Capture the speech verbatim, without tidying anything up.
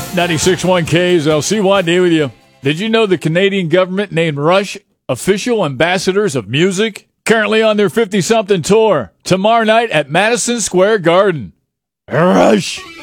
ninety-six point one K S L C Y D with you. Did you know the Canadian government named Rush official ambassadors of music? Currently on their fifty-something tour. Tomorrow night at Madison Square Garden. Rush!